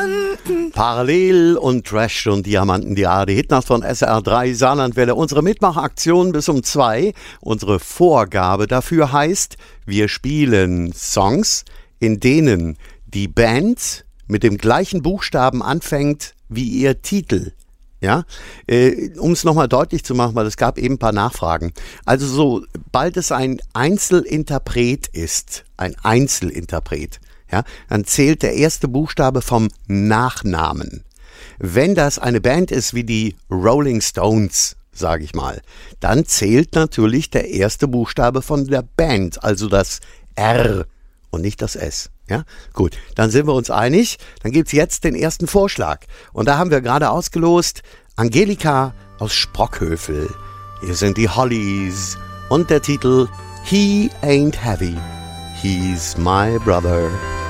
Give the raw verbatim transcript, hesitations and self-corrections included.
Diamanten. Parallel und Trash und Diamanten, die A R D-Hitnacht von S R drei Saarlandwelle. Unsere Mitmachaktion bis um zwei. Unsere Vorgabe dafür heißt, wir spielen Songs, in denen die Band mit dem gleichen Buchstaben anfängt wie ihr Titel. Ja, äh, um es nochmal deutlich zu machen, weil es gab eben ein paar Nachfragen. Also sobald es ein Einzelinterpret ist, ein Einzelinterpret, ja, dann zählt der erste Buchstabe vom Nachnamen. Wenn das eine Band ist wie die Rolling Stones, sage ich mal, dann zählt natürlich der erste Buchstabe von der Band, also das R und nicht das S. Ja, gut, dann sind wir uns einig. Dann gibt's jetzt den ersten Vorschlag. Und da haben wir gerade ausgelost Angelika aus Sprockhövel. Hier sind die Hollies und der Titel He Ain't Heavy, He's My Brother.